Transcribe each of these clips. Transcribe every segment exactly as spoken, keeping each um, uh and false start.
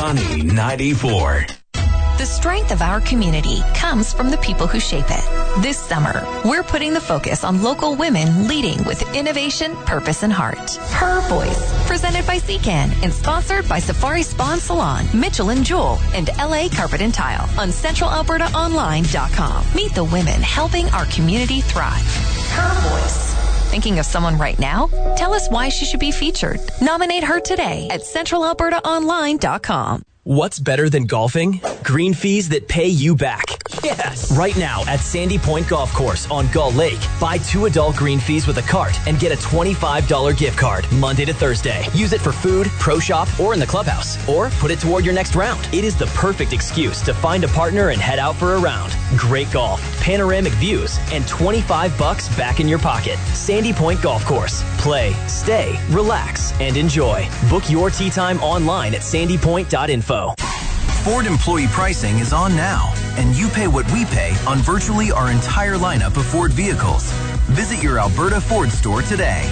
Sunny ninety-four. The strength of our community comes from the people who shape it. This summer, we're putting the focus on local women leading with innovation, purpose, and heart. Her Voice, presented by C CAN and sponsored by Safari Spa and Salon, Mitchell and Jewel, and L A Carpet and Tile on central alberta online dot com. Meet the women helping our community thrive. Her Voice. Thinking of someone right now? Tell us why she should be featured. Nominate her today at central alberta online dot com. What's better than golfing? Green fees that pay you back. Yes! Right now at Sandy Point Golf Course on Gull Lake, buy two adult green fees with a cart and get a twenty-five dollars gift card Monday to Thursday. Use it for food, pro shop, or in the clubhouse. Or put it toward your next round. It is the perfect excuse to find a partner and head out for a round. Great golf, panoramic views, and twenty-five bucks back in your pocket. Sandy Point Golf Course. Play, stay, relax, and enjoy. Book your tee time online at sandy point dot info. Ford employee pricing is on now, and you pay what we pay on virtually our entire lineup of Ford vehicles. Visit your Alberta Ford store today.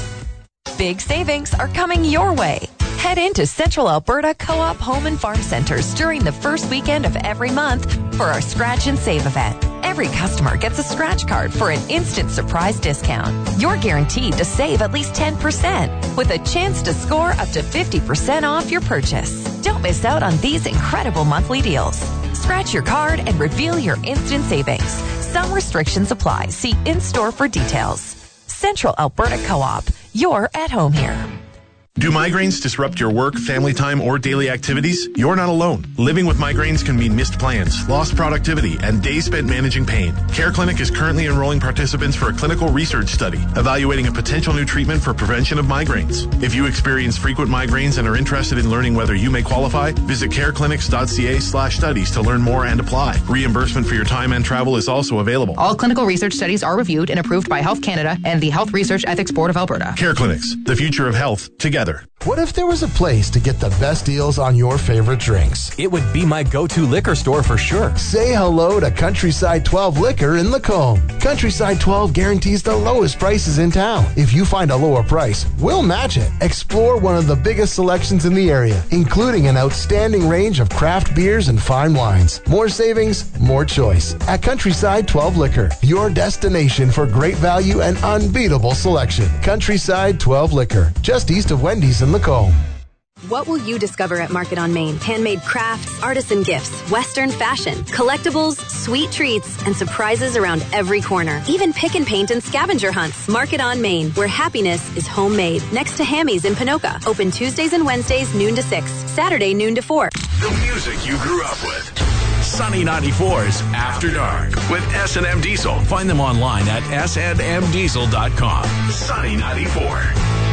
Big savings are coming your way. Head into Central Alberta Co-op Home and Farm Centers during the first weekend of every month for our Scratch and Save event. Every customer gets a scratch card for an instant surprise discount. You're guaranteed to save at least ten percent with a chance to score up to fifty percent off your purchase. Don't miss out on these incredible monthly deals. Scratch your card and reveal your instant savings. Some restrictions apply. See in-store for details. Central Alberta Co-op. You're at home here. Do migraines disrupt your work, family time, or daily activities? You're not alone. Living with migraines can mean missed plans, lost productivity, and days spent managing pain. Care Clinic is currently enrolling participants for a clinical research study evaluating a potential new treatment for prevention of migraines. If you experience frequent migraines and are interested in learning whether you may qualify, visit careclinics.ca slash studies to learn more and apply. Reimbursement for your time and travel is also available. All clinical research studies are reviewed and approved by Health Canada and the Health Research Ethics Board of Alberta. Care Clinics, the future of health, together. What if there was a place to get the best deals on your favorite drinks? It would be my go-to liquor store for sure. Say hello to Countryside twelve Liquor in Lacombe. Countryside twelve guarantees the lowest prices in town. If you find a lower price, we'll match it. Explore one of the biggest selections in the area, including an outstanding range of craft beers and fine wines. More savings, more choice. At Countryside twelve Liquor, your destination for great value and unbeatable selection. Countryside twelve Liquor, just east of Wendy's in Lacombe. What will you discover at Market on Main? Handmade crafts, artisan gifts, Western fashion, collectibles, sweet treats, and surprises around every corner. Even pick and paint and scavenger hunts. Market on Main, where happiness is homemade. Next to Hammy's in Pinoka. Open Tuesdays and Wednesdays, noon to six. Saturday, noon to four. The music you grew up with. Sunny ninety-four's After Dark with S and M Diesel. Find them online at s n m diesel dot com. Sunny ninety-four.